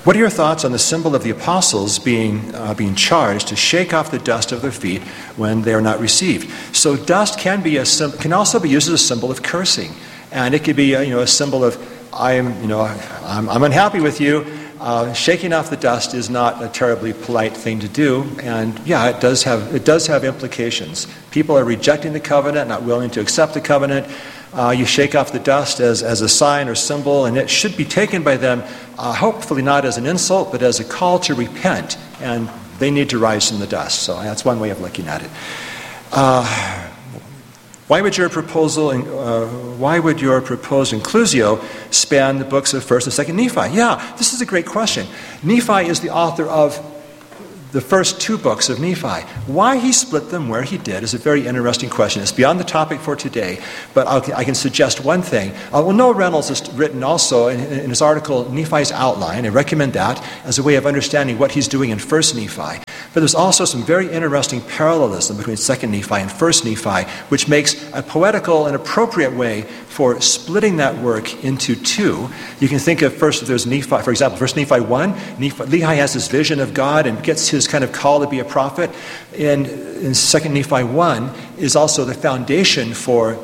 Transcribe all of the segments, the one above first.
What are your thoughts on the symbol of the apostles being charged to shake off the dust of their feet when they are not received? So dust can also be used as a symbol of cursing, and it could be a symbol of I'm unhappy with you. Shaking off the dust is not a terribly polite thing to do, and it does have implications. People are rejecting the covenant, not willing to accept the covenant. You shake off the dust as a sign or symbol, and it should be taken by them, hopefully not as an insult, but as a call to repent, and they need to rise from the dust. So that's one way of looking at it. Why would your proposed inclusio span the books of 1st and 2nd Nephi? Yeah, this is a great question. Nephi is the author of the first 2 books of Nephi. Why he split them where he did is a very interesting question. It's beyond the topic for today, but I can suggest one thing. Noah Reynolds has written also in his article, Nephi's Outline. I recommend that as a way of understanding what he's doing in 1st Nephi. But there's also some very interesting parallelism between 2nd Nephi and 1st Nephi, which makes a poetical and appropriate way for splitting that work into 2. You can think of first, there's Nephi, for example, 1st Nephi 1, Lehi has this vision of God and gets his kind of call to be a prophet. In 2nd Nephi 1 is also the foundation for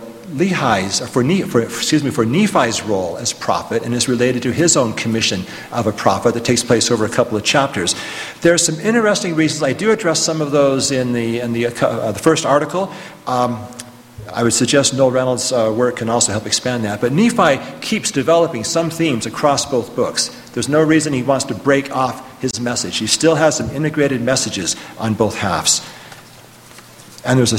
Nephi's role as prophet, and is related to his own commission of a prophet that takes place over a couple of chapters. There are some interesting reasons. I do address some of those in the first article. I would suggest Noel Reynolds' work can also help expand that. But Nephi keeps developing some themes across both books. There's no reason he wants to break off his message. He still has some integrated messages on both halves. And there's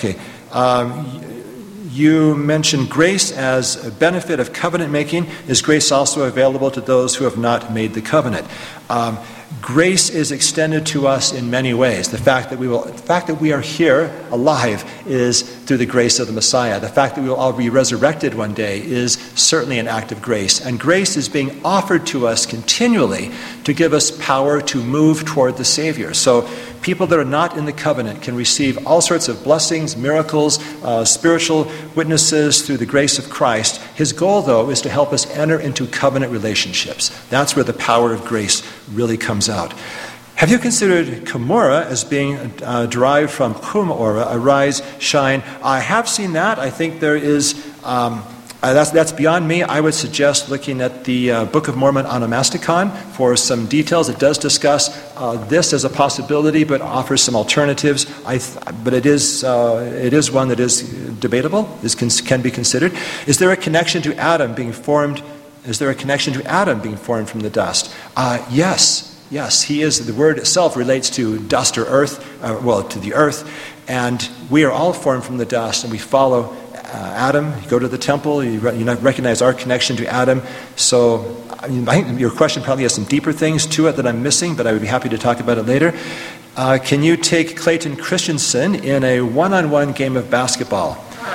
you mentioned grace as a benefit of covenant making. Is grace also available to those who have not made the covenant? Grace is extended to us in many ways. The fact that we are here alive is through the grace of the Messiah. The fact that we will all be resurrected one day is certainly an act of grace. And grace is being offered to us continually to give us power to move toward the Savior. So people that are not in the covenant can receive all sorts of blessings, miracles, spiritual witnesses through the grace of Christ. His goal, though, is to help us enter into covenant relationships. That's where the power of grace really comes out. Have you considered Cumorah as being derived from Cum Ora, arise, shine? I have seen that. I think there is... that's beyond me. I would suggest looking at the Book of Mormon Onomasticon for some details. It does discuss this as a possibility, but offers some alternatives. But it is one that is debatable. This can be considered. Is there a connection to Adam being formed? Is there a connection to Adam being formed from the dust? Yes, he is. The word itself relates to dust or earth, to the earth, and we are all formed from the dust, and we follow Adam. You go to the temple, you recognize our connection to Adam. So I think your question probably has some deeper things to it that I'm missing, but I would be happy to talk about it later. Can you take Clayton Christensen in a one-on-one game of basketball?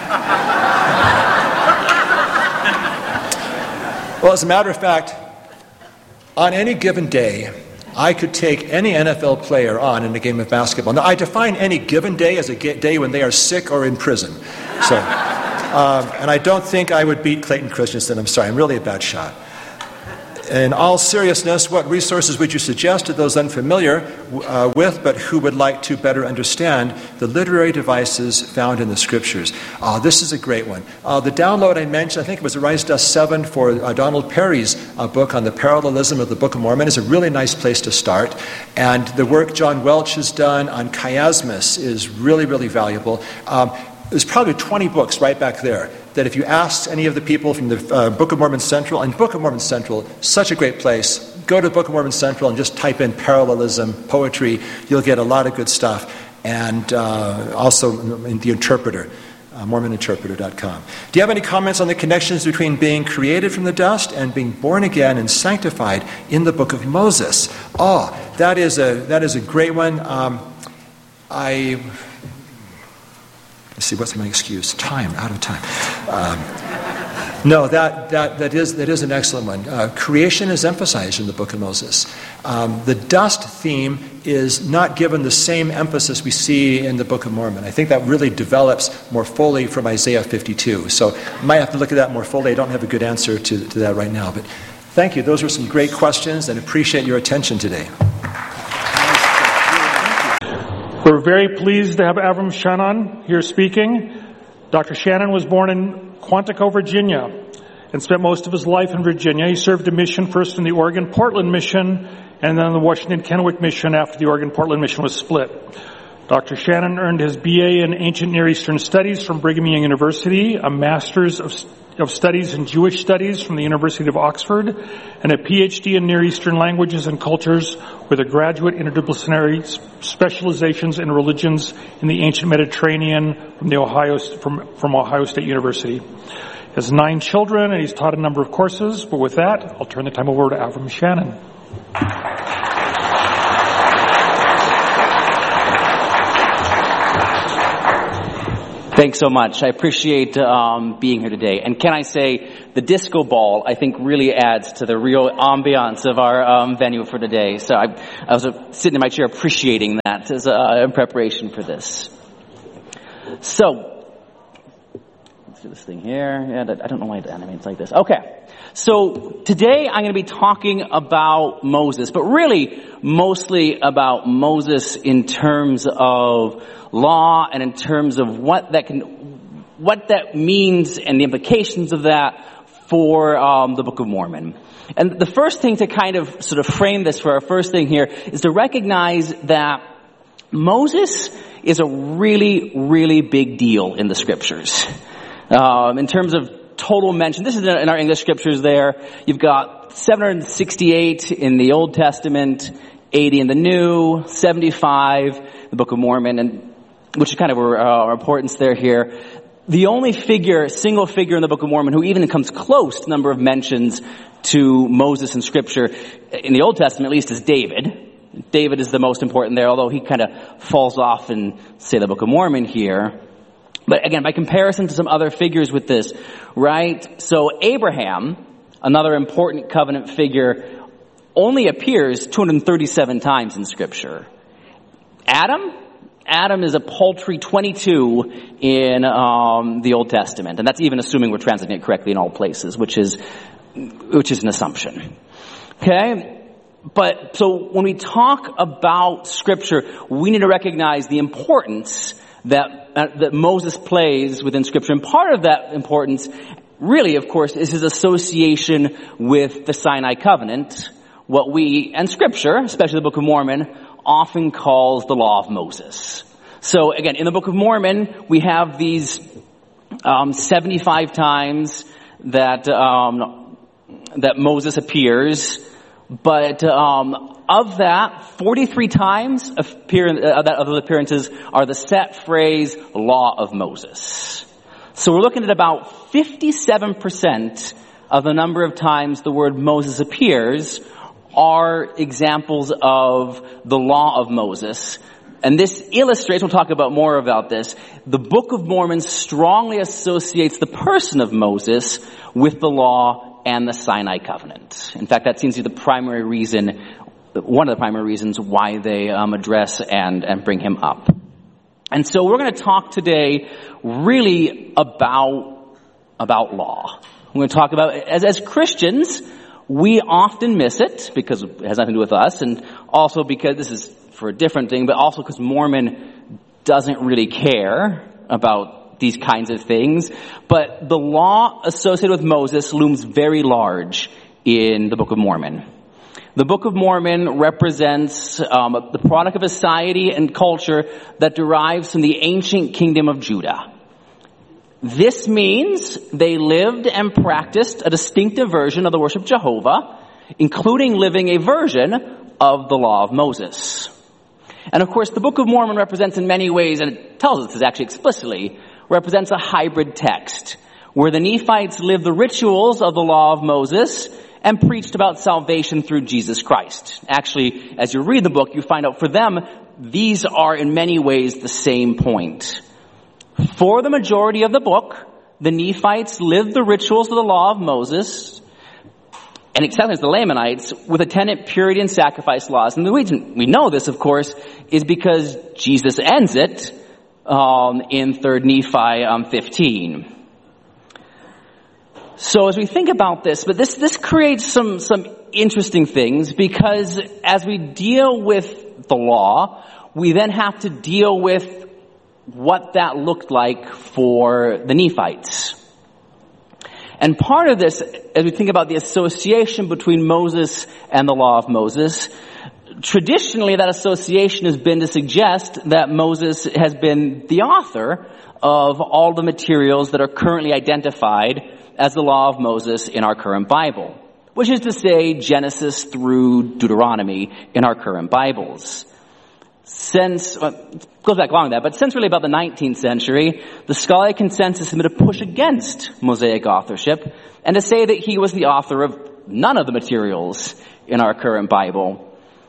Well, as a matter of fact, on any given day, I could take any NFL player on in a game of basketball. Now, I define any given day as a day when they are sick or in prison. So, and I don't think I would beat Clayton Christensen. I'm sorry, I'm really a bad shot. In all seriousness, what resources would you suggest to those unfamiliar with but who would like to better understand the literary devices found in the Scriptures? This is a great one. The download I mentioned, I think it was Arise Dust 7 for Donald Perry's book on the parallelism of the Book of Mormon, is a really nice place to start. And the work John Welch has done on chiasmus is really, really valuable. There's probably 20 books right back there that if you ask any of the people from the Book of Mormon Central, and Book of Mormon Central, such a great place, go to Book of Mormon Central and just type in parallelism, poetry, you'll get a lot of good stuff. And also in the Interpreter, MormonInterpreter.com. Do you have any comments on the connections between being created from the dust and being born again and sanctified in the Book of Moses? That is a great one. Let's see, what's my excuse? Out of time. No, that is an excellent one. Creation is emphasized in the Book of Moses. The dust theme is not given the same emphasis we see in the Book of Mormon. I think that really develops more fully from Isaiah 52. So I might have to look at that more fully. I don't have a good answer to that right now. But Thank you. Those were some great questions, and appreciate your attention today. We're very pleased to have Avram Shannon here speaking. Dr. Shannon was born in Quantico, Virginia, and spent most of his life in Virginia. He served a mission first in the Oregon-Portland mission, and then the Washington-Kennewick mission after the Oregon-Portland mission was split. Dr. Shannon earned his BA in Ancient Near Eastern Studies from Brigham Young University, a Master's of Studies in Jewish Studies from the University of Oxford, and a PhD in Near Eastern Languages and Cultures with a graduate interdisciplinary specializations in religions in the ancient Mediterranean from Ohio State University. He has 9 children, and he's taught a number of courses. But with that, I'll turn the time over to Avram Shannon. Thanks so much. I appreciate being here today. And can I say, the disco ball, I think, really adds to the real ambiance of our venue for today. So I was sitting in my chair appreciating that as in preparation for this. So, let's do this thing here. Yeah, I don't know why it animates like this. Okay. So today I'm going to be talking about Moses, but really mostly about Moses in terms of law and in terms of what that means and the implications of that for the Book of Mormon. And the first thing to kind of sort of frame this for our first thing here is to recognize that Moses is a really, really big deal in the scriptures. In terms of total mention, this is in our English scriptures there. You've got 768 in the Old Testament, 80 in the New, 75 the Book of Mormon, and which is kind of our importance there here. The only single figure in the Book of Mormon who even comes close to the number of mentions to Moses in Scripture, in the Old Testament at least, is David. David is the most important there, although he kind of falls off in, say, the Book of Mormon here. But again, by comparison to some other figures with this, right? So Abraham, another important covenant figure, only appears 237 times in Scripture. Adam is a paltry 22 in the Old Testament, and that's even assuming we're translating it correctly in all places, which is an assumption. Okay? But so when we talk about Scripture, we need to recognize the importance that Moses plays within Scripture. And part of that importance, really, of course, is his association with the Sinai Covenant, what we, and Scripture, especially the Book of Mormon, often calls the Law of Moses. So again, in the Book of Mormon, we have these 75 times that Moses appears, but of that, 43 times of those appearances are the set phrase Law of Moses. So we're looking at about 57% of the number of times the word Moses appears are examples of the Law of Moses. And this illustrates, we'll talk about more about this, the Book of Mormon strongly associates the person of Moses with the law and the Sinai Covenant. In fact, that seems to be one of the primary reasons why they address and bring him up. And so we're going to talk today really about law. We're going to talk about, as Christians, we often miss it because it has nothing to do with us, and also because this is for a different thing, but also because Mormon doesn't really care about these kinds of things. But the law associated with Moses looms very large in the Book of Mormon. The Book of Mormon represents the product of a society and culture that derives from the ancient kingdom of Judah. This means they lived and practiced a distinctive version of the worship of Jehovah, including living a version of the Law of Moses. And of course, the Book of Mormon represents in many ways, and it tells us this actually explicitly, represents a hybrid text, where the Nephites lived the rituals of the Law of Moses and preached about salvation through Jesus Christ. Actually, as you read the book, you find out for them, these are in many ways the same point. For the majority of the book, the Nephites lived the rituals of the Law of Moses, and except as the Lamanites, with attendant purity and sacrifice laws. And the reason we know this, of course, is because Jesus ends it in 3 Nephi 15. So as we think about this, but this creates some interesting things, because as we deal with the law, we then have to deal with what that looked like for the Nephites. And part of this, as we think about the association between Moses and the law of Moses, traditionally that association has been to suggest that Moses has been the author of all the materials that are currently identified as the law of Moses in our current Bible, which is to say Genesis through Deuteronomy in our current Bibles. Since, it goes back long that, but since really about the 19th century, the scholarly consensus has been to push against Mosaic authorship and to say that he was the author of none of the materials in our current Bible.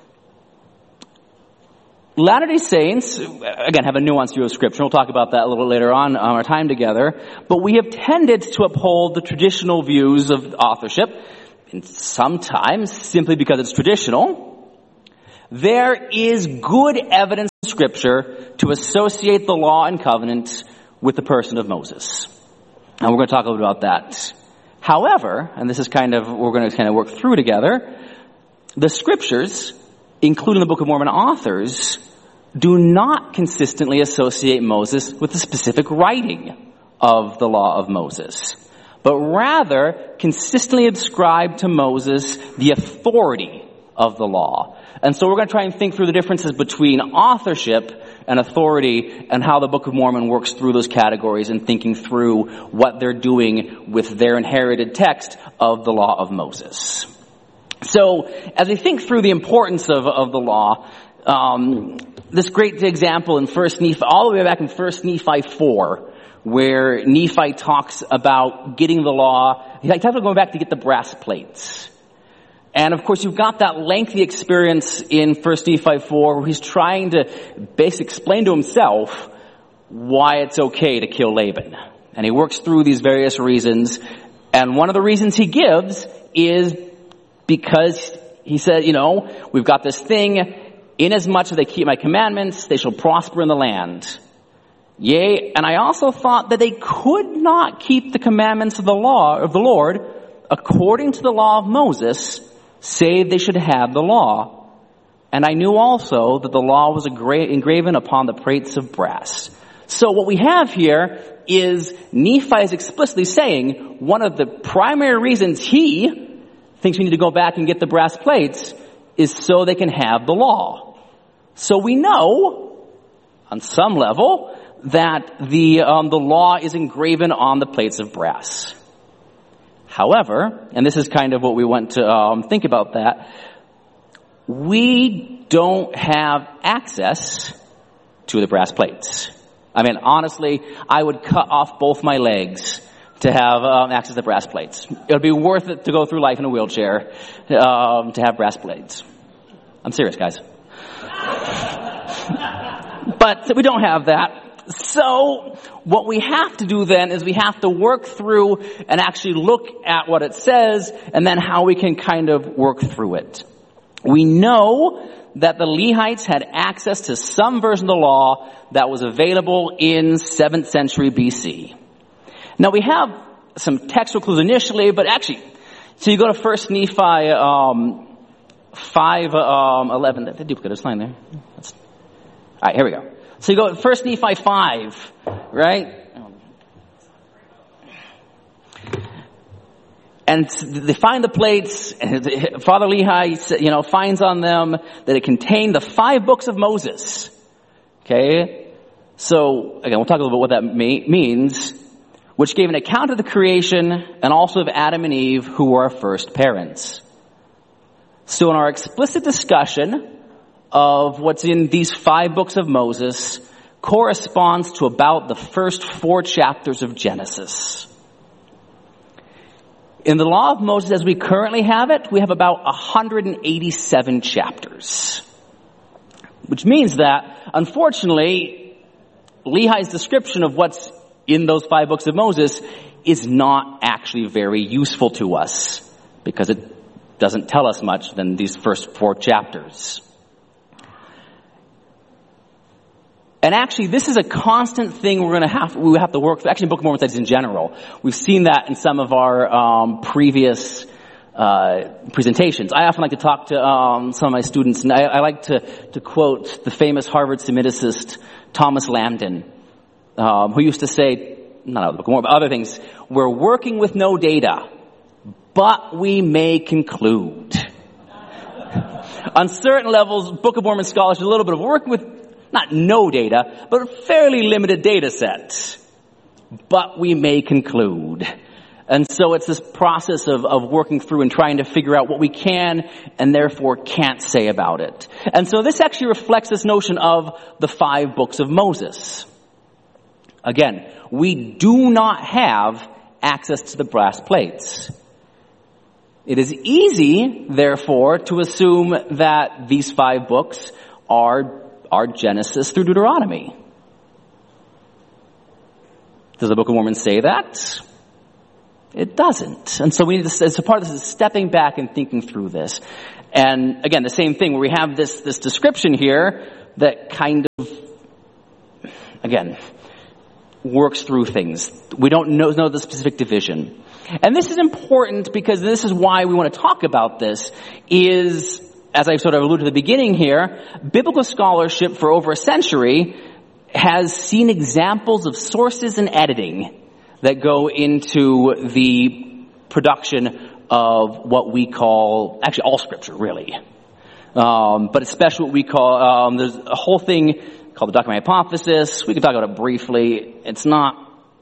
Latter-day Saints, again, have a nuanced view of Scripture. We'll talk about that a little later on our time together. But we have tended to uphold the traditional views of authorship, and sometimes simply because it's traditional. There is good evidence in Scripture to associate the law and covenant with the person of Moses. And we're going to talk a little bit about that. However, and this is we're going to work through together, the Scriptures, including the Book of Mormon authors, do not consistently associate Moses with the specific writing of the law of Moses, but rather consistently ascribe to Moses the authority of the law. And so we're going to try and think through the differences between authorship and authority and how the Book of Mormon works through those categories and thinking through what they're doing with their inherited text of the law of Moses. So, as we think through the importance of the law, this great example in 1 Nephi, all the way back in 1 Nephi 4, where Nephi talks about getting the law, he talks about going back to get the brass plates. And of course, you've got that lengthy experience in 1 Nephi 4, where he's trying to basically explain to himself why it's okay to kill Laban. And he works through these various reasons, and one of the reasons he gives is because he said, we've got this thing, inasmuch as they keep my commandments, they shall prosper in the land. Yea, and I also thought that they could not keep the commandments of the law of the Lord according to the law of Moses, save they should have the law. And I knew also that the law was engraven upon the plates of brass. So what we have here is Nephi is explicitly saying one of the primary reasons he thinks we need to go back and get the brass plates is so they can have the law. So we know, on some level, that the law is engraven on the plates of brass. However, and this is kind of what we want to think about that, we don't have access to the brass plates. I mean, honestly, I would cut off both my legs to have access to brass plates. It would be worth it to go through life in a wheelchair to have brass plates. I'm serious, guys. But we don't have that. So what we have to do then is we have to work through and actually look at what it says and then how we can kind of work through it. We know that the Lehites had access to some version of the law that was available in 7th century BC. Now we have some textual clues initially, but actually, so you go to 1 Nephi 5:11. That duplicate is fine there. All right, here we go. So you go to 1 Nephi 5, right? And they find the plates, and Father Lehi, finds on them that it contained the 5 books of Moses. Okay? So, again, we'll talk a little bit what that means, which gave an account of the creation and also of Adam and Eve, who were our first parents. So in our explicit discussion of what's in these 5 books of Moses corresponds to about the first 4 chapters of Genesis. In the law of Moses as we currently have it, we have about 187 chapters. Which means that, unfortunately, Lehi's description of what's in those 5 books of Moses is not actually very useful to us because it doesn't tell us much than these first 4 chapters. And actually, this is a constant thing we have to work through. Actually, in Book of Mormon studies in general, we've seen that in some of our previous presentations. I often like to talk to some of my students, and I like to quote the famous Harvard Semiticist Thomas Lambdin, who used to say, not out of the Book of Mormon, but other things, we're working with no data, but we may conclude. On certain levels, Book of Mormon scholars do a little bit of working with not no data, but a fairly limited data set. But we may conclude. And so it's this process of working through and trying to figure out what we can and therefore can't say about it. And so this actually reflects this notion of the 5 books of Moses. Again, we do not have access to the brass plates. It is easy, therefore, to assume that these 5 books are Genesis through Deuteronomy. Does the Book of Mormon say that? It doesn't. And so as a part of this is stepping back and thinking through this. And again, the same thing where we have this description here that kind of, again, works through things. We don't know the specific division. And this is important because this is why we want to talk about this is, as I sort of alluded to at the beginning here, biblical scholarship for over a century has seen examples of sources and editing that go into the production of what we call, actually all scripture really, but especially what we call, there's a whole thing called the document hypothesis. We can talk about it briefly. It's not,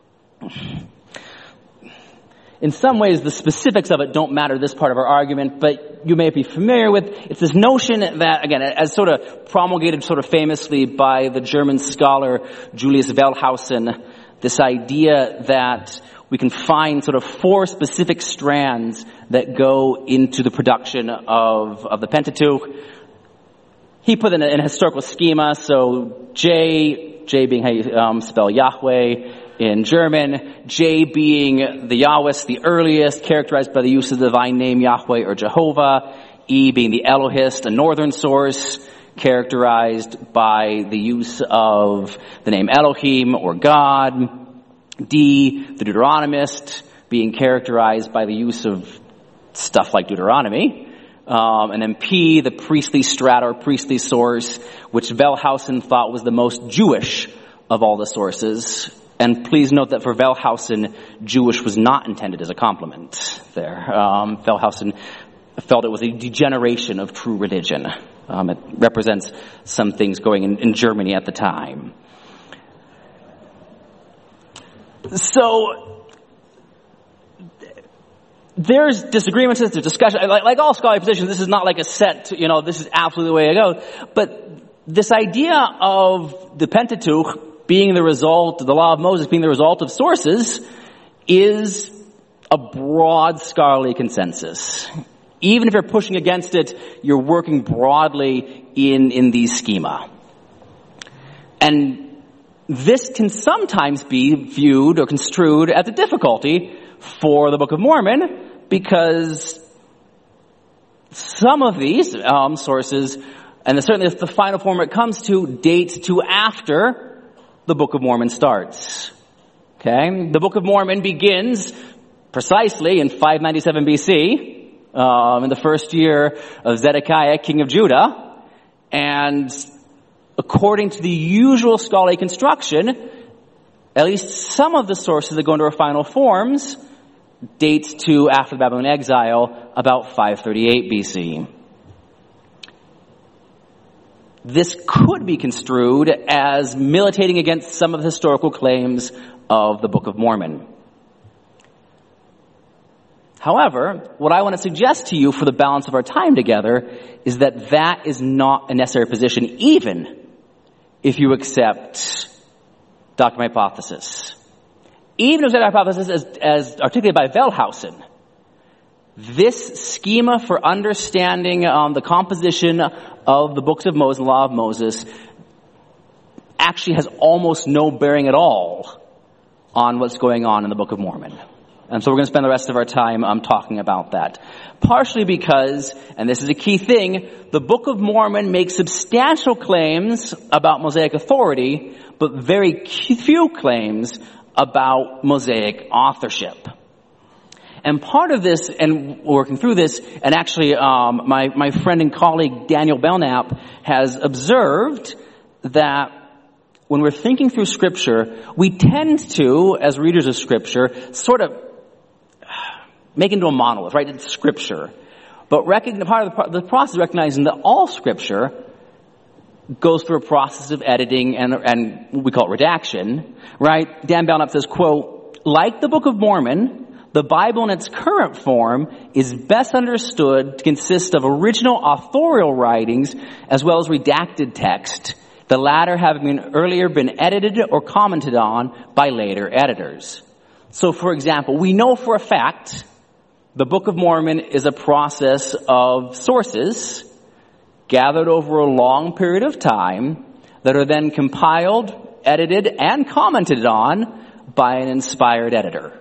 in some ways the specifics of it don't matter this part of our argument, but you may be familiar with, it's this notion that, again, as sort of promulgated sort of famously by the German scholar Julius Wellhausen, this idea that we can find sort of 4 specific strands that go into the production of the Pentateuch. He put in a historical schema, so J being how you spell Yahweh in German, J being the Yahwist, the earliest, characterized by the use of the divine name Yahweh or Jehovah, E being the Elohist, a northern source, characterized by the use of the name Elohim or God, D, the Deuteronomist, being characterized by the use of stuff like Deuteronomy, and then P, the priestly strata or priestly source, which Wellhausen thought was the most Jewish of all the sources. And please note that for Wellhausen, Jewish was not intended as a compliment there. Wellhausen felt it was a degeneration of true religion. It represents some things going in Germany at the time. So, there's disagreements, there's discussion. Like all scholarly positions, this is not like a set, this is absolutely the way to go. But this idea of the Pentateuch being the result, the law of Moses being the result of sources, is a broad scholarly consensus. Even if you're pushing against it, you're working broadly in these schema. And this can sometimes be viewed or construed as a difficulty for the Book of Mormon because some of these sources, and certainly the final form it comes to, date to after the Book of Mormon starts. Okay? The Book of Mormon begins precisely in 597 BC, in the first year of Zedekiah, king of Judah, and according to the usual scholarly construction, at least some of the sources that go into our final forms dates to after the Babylonian exile, about 538 BC. This could be construed as militating against some of the historical claims of the Book of Mormon. However, what I want to suggest to you for the balance of our time together is that is not a necessary position, even if you accept Dr. Hypothesis. Even if that hypothesis as articulated by Wellhausen, this schema for understanding the composition of the books of Moses and the law of Moses actually has almost no bearing at all on what's going on in the Book of Mormon. And so we're going to spend the rest of our time talking about that. Partially because, and this is a key thing, the Book of Mormon makes substantial claims about Mosaic authority, but very few claims about Mosaic authorship. And part of this, and working through this, and actually my friend and colleague Daniel Belknap has observed that when we're thinking through Scripture, we tend to, as readers of Scripture, sort of make into a monolith, right? It's Scripture. But part of the process is recognizing that all Scripture goes through a process of editing and we call it redaction, right? Dan Belknap says, quote, like the Book of Mormon, the Bible in its current form is best understood to consist of original authorial writings as well as redacted text, the latter having earlier been edited or commented on by later editors. So, for example, we know for a fact the Book of Mormon is a process of sources gathered over a long period of time that are then compiled, edited, and commented on by an inspired editor.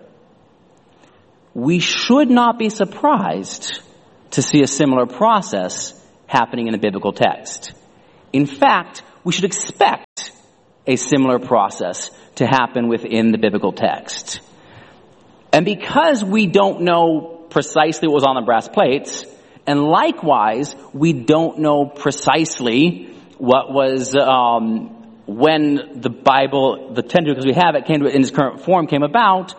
We should not be surprised to see a similar process happening in the biblical text. In fact, we should expect a similar process to happen within the biblical text. And because we don't know precisely what was on the brass plates, and likewise, we don't know precisely what was when the Bible, the Pentateuch as we have it, came to in its current form, came about,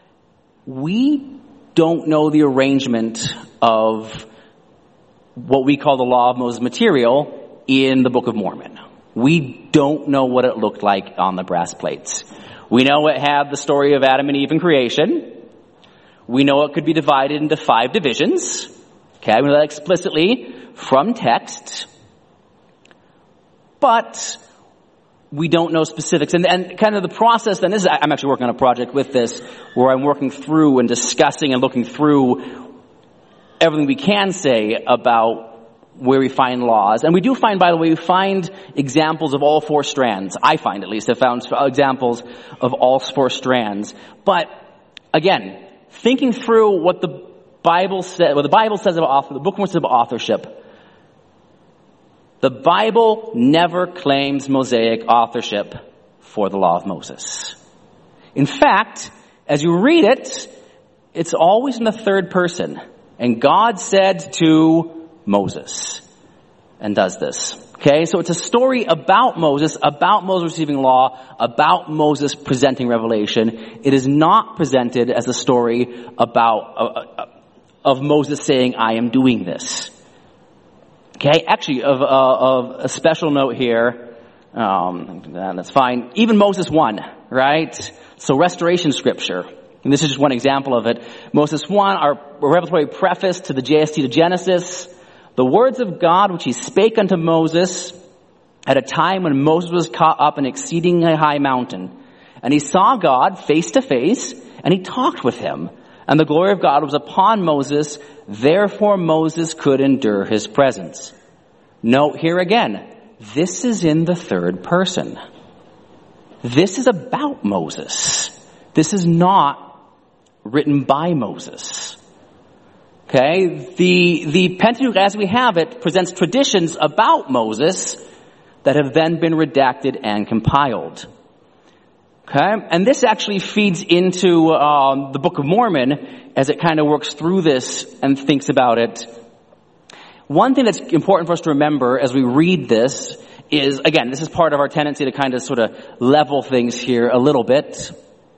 we don't know the arrangement of what we call the Law of Moses material in the Book of Mormon. We don't know what it looked like on the brass plates. We know it had the story of Adam and Eve in creation. We know it could be divided into 5 divisions. Okay, we know that explicitly from text. But we don't know specifics. And kind of the process then is, I'm actually working on a project with this where I'm working through and discussing and looking through everything we can say about where we find laws. And we do find, by the way, we find examples of all 4 strands. I find, at least, I've found examples of all 4 strands. But again, thinking through what the Bible says, about the Book of Mormon says about authorship. The Bible never claims Mosaic authorship for the Law of Moses. In fact, as you read it, it's always in the third person. And God said to Moses, and does this. Okay, so it's a story about Moses receiving law, about Moses presenting revelation. It is not presented as a story about of Moses saying, I am doing this. Okay, actually, of a special note here, that's fine. Even Moses 1, right? So restoration scripture. And this is just one example of it. Moses 1, our revelatory preface to the JST to Genesis. The words of God which he spake unto Moses at a time when Moses was caught up an exceedingly high mountain. And he saw God face to face, and he talked with him. And the glory of God was upon Moses, therefore Moses could endure his presence. Note here again, this is in the third person. This is about Moses. This is not written by Moses. Okay? The Pentateuch as we have it presents traditions about Moses that have then been redacted and compiled. Okay? And this actually feeds into the Book of Mormon as it kind of works through this and thinks about it. One thing that's important for us to remember as we read this is, again, this is part of our tendency to kind of sort of level things here a little bit.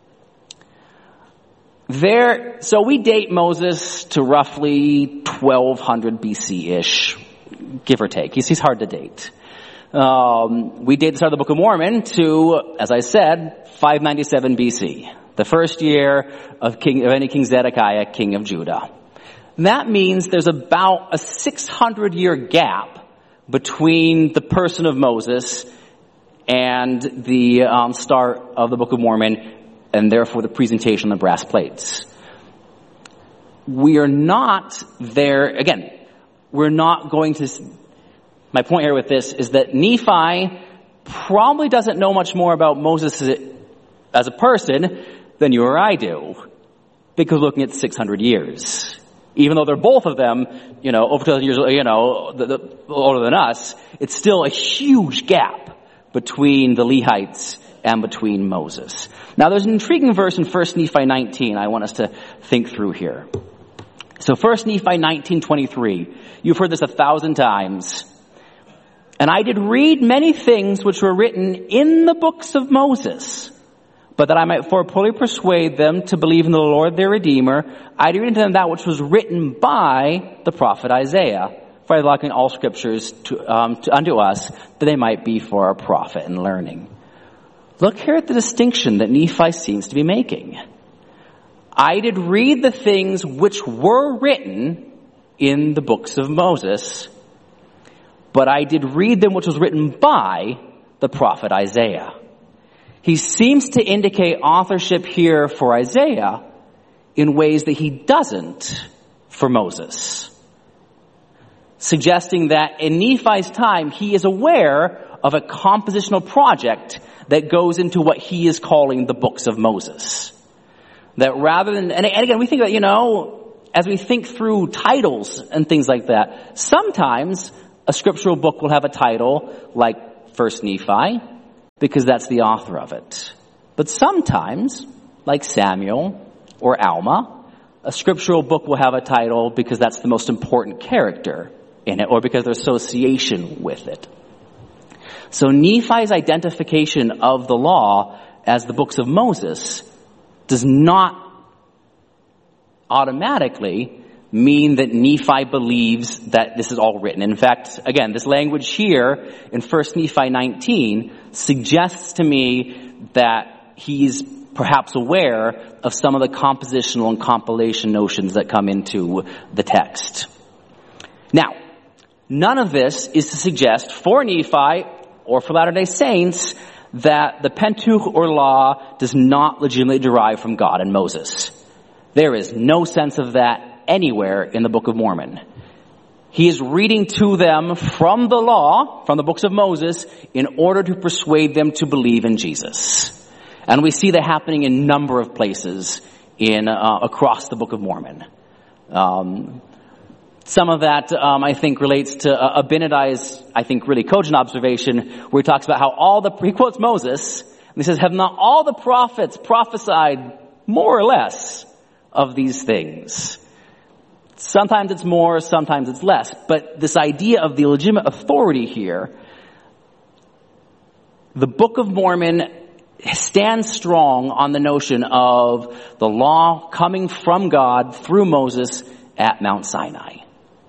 So we date Moses to roughly 1200 BC-ish, give or take. He's hard to date. We date the start of the Book of Mormon to, as I said, 597 BC, the first year of any King Zedekiah, king of Judah. That means there's about a 600-year gap between the person of Moses and the start of the Book of Mormon, and therefore the presentation of the brass plates. We are not there, again, we're not going to, my point here with this is that Nephi probably doesn't know much more about Moses as a person than you or I do. because we're looking at 600 years. Even though they're both of them, over 2,000 years, older than us, it's still a huge gap between the Lehites and between Moses. Now, there's an intriguing verse in 1 Nephi 19 I want us to think through here. So 1 Nephi 19:23, you've heard this 1,000 times. And I did read many things which were written in the books of Moses, but that I might fully persuade them to believe in the Lord their Redeemer, I did read unto them that which was written by the prophet Isaiah. For I liken all scriptures unto us, that they might be for our profit and learning. Look here at the distinction that Nephi seems to be making. I did read the things which were written in the books of Moses, but I did read them which was written by the prophet Isaiah. He seems to indicate authorship here for Isaiah in ways that he doesn't for Moses, suggesting that in Nephi's time he is aware of a compositional project that goes into what he is calling the books of Moses. That rather than, and again, we think that, as we think through titles and things like that, sometimes a scriptural book will have a title like 1 Nephi, because that's the author of it. But sometimes, like Samuel or Alma, a scriptural book will have a title because that's the most important character in it, or because there's association with it. So Nephi's identification of the law as the books of Moses does not automatically mean that Nephi believes that this is all written. In fact, again, this language here in 1 Nephi 19 suggests to me that he's perhaps aware of some of the compositional and compilation notions that come into the text. Now, none of this is to suggest for Nephi or for Latter-day Saints that the Pentateuch or law does not legitimately derive from God and Moses. There is no sense of that anywhere in the Book of Mormon. He is reading to them from the law, from the books of Moses, in order to persuade them to believe in Jesus. And we see that happening in a number of places across the Book of Mormon. Some of that, I think, relates to Abinadi's, I think, really cogent observation, where he talks about he quotes Moses, and he says, have not all the prophets prophesied more or less of these things? Sometimes it's more, sometimes it's less. But this idea of the legitimate authority here, the Book of Mormon stands strong on the notion of the law coming from God through Moses at Mount Sinai.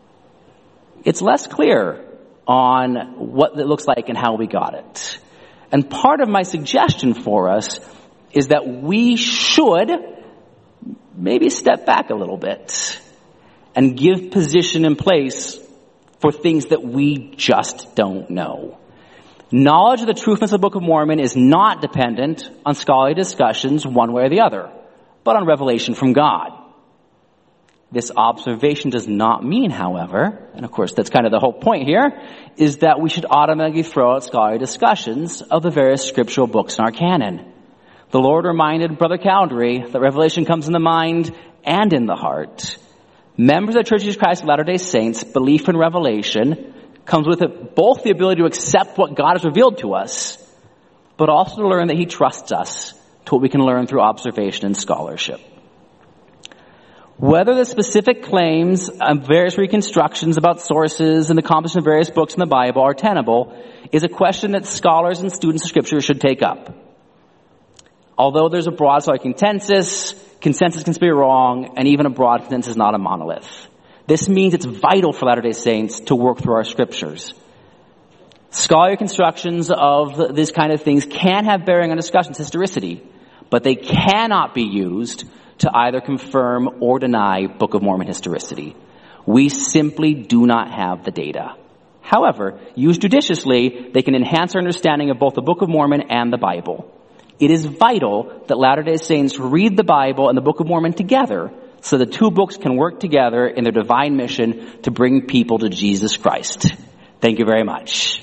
It's less clear on what it looks like and how we got it. And part of my suggestion for us is that we should maybe step back a little bit and give position in place for things that we just don't know. Knowledge of the truthness of the Book of Mormon is not dependent on scholarly discussions one way or the other, but on revelation from God. This observation does not mean, however, and of course that's kind of the whole point here, is that we should automatically throw out scholarly discussions of the various scriptural books in our canon. The Lord reminded Brother Cowdery that revelation comes in the mind and in the heart. Members of the Church of Jesus Christ of Latter-day Saints, belief in revelation comes with it both the ability to accept what God has revealed to us, but also to learn that He trusts us to what we can learn through observation and scholarship. Whether the specific claims and various reconstructions about sources and the composition of various books in the Bible are tenable is a question that scholars and students of Scripture should take up. Although there's a broad scholarly consensus can be wrong, and even a broad consensus is not a monolith. This means it's vital for Latter-day Saints to work through our Scriptures. Scholarly constructions of this kind of things can have bearing on discussions historicity, but they cannot be used to either confirm or deny Book of Mormon historicity. We simply do not have the data. However, used judiciously, they can enhance our understanding of both the Book of Mormon and the Bible. It is vital that Latter-day Saints read the Bible and the Book of Mormon together so the two books can work together in their divine mission to bring people to Jesus Christ. Thank you very much.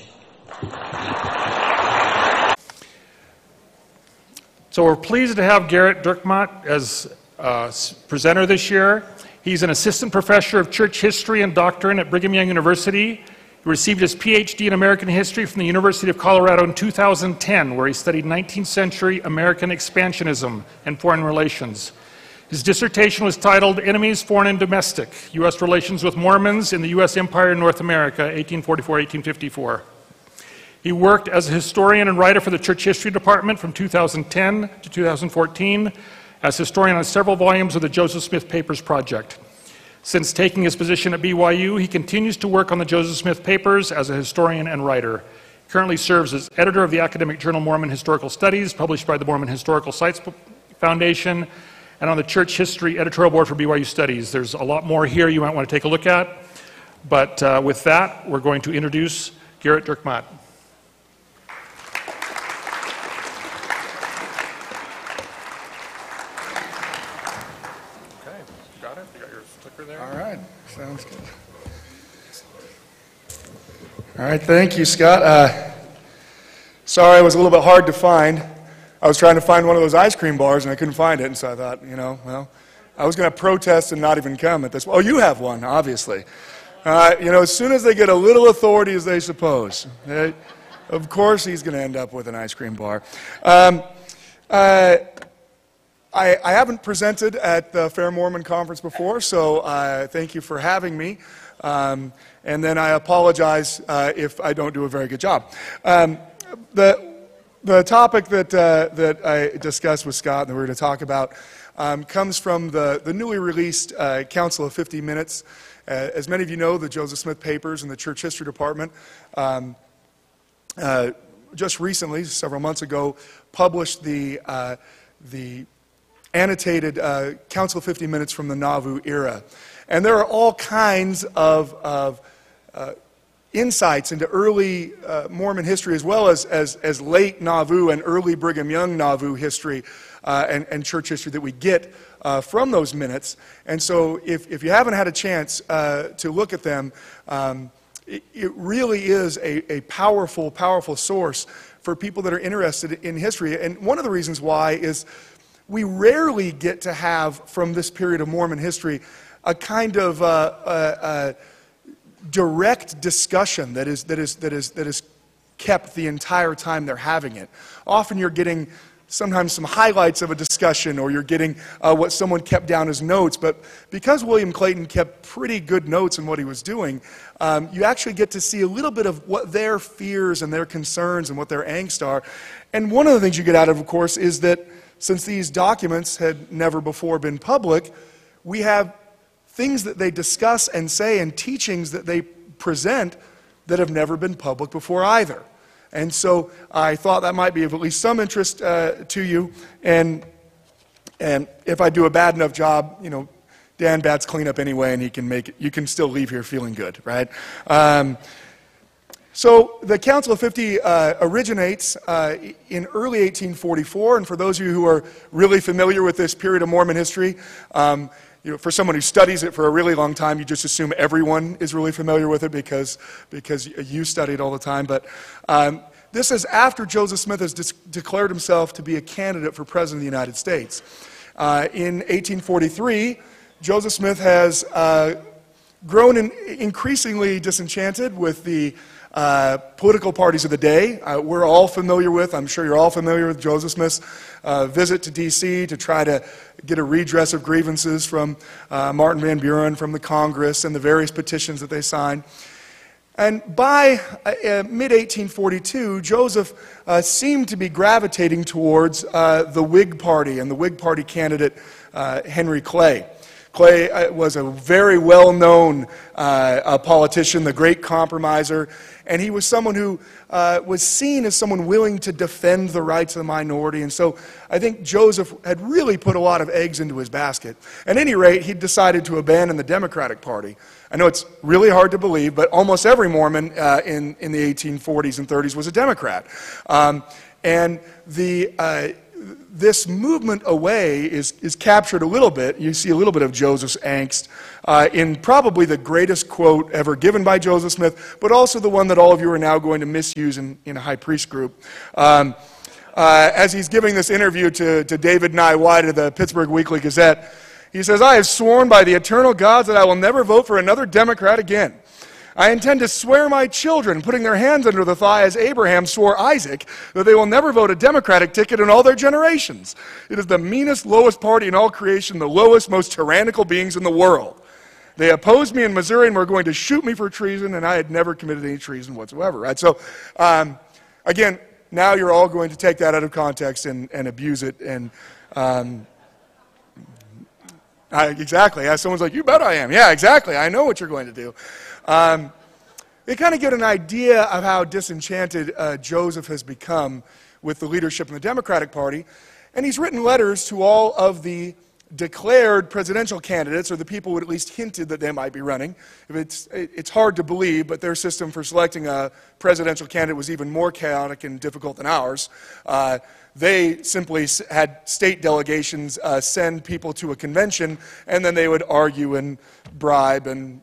So we're pleased to have Garrett Dirkmaat as presenter this year. He's an assistant professor of church history and doctrine at Brigham Young University. He received his PhD in American history from the University of Colorado in 2010, where he studied 19th century American expansionism and foreign relations. His dissertation was titled Enemies, Foreign and Domestic, U.S. Relations with Mormons in the U.S. Empire in North America, 1844-1854. He worked as a historian and writer for the Church History Department from 2010 to 2014, as historian on several volumes of the Joseph Smith Papers Project. Since taking his position at BYU, he continues to work on the Joseph Smith Papers as a historian and writer. He currently serves as editor of the academic journal Mormon Historical Studies, published by the Mormon Historical Sites Foundation, and on the Church History Editorial Board for BYU Studies. There's a lot more here you might want to take a look at, but with that, we're going to introduce Gerrit Dirkmaat. All right, sounds good. All right, thank you, Scott. Sorry, it was a little bit hard to find. I was trying to find one of those ice cream bars, and I couldn't find it, and so I thought, I was going to protest and not even come at this. Oh, you have one, obviously. As soon as they get a little authority as they suppose, of course he's going to end up with an ice cream bar. I haven't presented at the Fair Mormon Conference before, so thank you for having me. And then I apologize if I don't do a very good job. The topic that I discussed with Scott and that we're going to talk about comes from the newly released Council of 50 Minutes. As many of you know, the Joseph Smith Papers and the Church History Department just recently, several months ago, published the annotated Council of 50 Minutes from the Nauvoo era. And there are all kinds of insights into early Mormon history, as well as late Nauvoo and early Brigham Young Nauvoo history and church history that we get from those minutes. And so if you haven't had a chance to look at them, it really is a powerful, powerful source for people that are interested in history. And one of the reasons why is we rarely get to have, from this period of Mormon history, a kind of direct discussion that is kept the entire time they're having it. Often you're getting sometimes some highlights of a discussion, or you're getting what someone kept down as notes. But because William Clayton kept pretty good notes on what he was doing, you actually get to see a little bit of what their fears and their concerns and what their angst are. And one of the things you get out of course, is that since these documents had never before been public, we have things that they discuss and say and teachings that they present that have never been public before either. And so I thought that might be of at least some interest to you. And if I do a bad enough job, Dan bats cleanup anyway, and he can make it. You can still leave here feeling good, right? So the Council of 50 originates in early 1844, and for those of you who are really familiar with this period of Mormon history, for someone who studies it for a really long time, you just assume everyone is really familiar with it because you study it all the time. But this is after Joseph Smith has declared himself to be a candidate for President of the United States. In 1843, Joseph Smith has grown increasingly disenchanted with the political parties of the day. We're all familiar with, I'm sure you're all familiar with Joseph Smith's visit to D.C. to try to get a redress of grievances from Martin Van Buren, from the Congress, and the various petitions that they signed. And by mid-1842, Joseph seemed to be gravitating towards the Whig Party and the Whig Party candidate Henry Clay. Clay was a very well-known politician, the great compromiser, and he was someone who was seen as someone willing to defend the rights of the minority. And so I think Joseph had really put a lot of eggs into his basket. At any rate, he decided to abandon the Democratic Party. I know it's really hard to believe, but almost every Mormon in the 1840s and 30s was a Democrat. And this movement away is captured a little bit. You see a little bit of Joseph's angst in probably the greatest quote ever given by Joseph Smith, but also the one that all of you are now going to misuse in a high priest group. as he's giving this interview to David Nye White of the Pittsburgh Weekly Gazette. He says, "I have sworn by the eternal gods that I will never vote for another Democrat again. I intend to swear my children, putting their hands under the thigh as Abraham swore Isaac, that they will never vote a Democratic ticket in all their generations. It is the meanest, lowest party in all creation, the lowest, most tyrannical beings in the world. They opposed me in Missouri and were going to shoot me for treason, and I had never committed any treason whatsoever." Right? So, again, now you're all going to take that out of context and abuse it. And exactly. Someone's like, "You bet I am." Yeah, exactly. I know what you're going to do. They kind of get an idea of how disenchanted Joseph has become with the leadership in the Democratic Party. And he's written letters to all of the declared presidential candidates, or the people who at least hinted that they might be running. It's hard to believe, but their system for selecting a presidential candidate was even more chaotic and difficult than ours. They simply had state delegations send people to a convention, and then they would argue and bribe and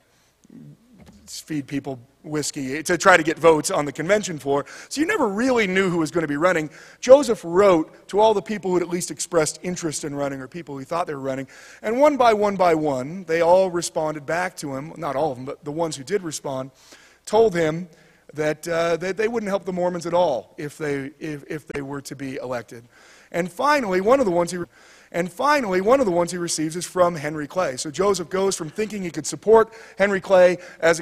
feed people whiskey to try to get votes on the convention floor. So you never really knew who was going to be running. Joseph wrote to all the people who had at least expressed interest in running, or people who thought they were running, and one by one, they all responded back to him. Not all of them, but the ones who did respond told him that they wouldn't help the Mormons at all if they were to be elected. And finally, one of the ones he receives is from Henry Clay. So Joseph goes from thinking he could support Henry Clay as a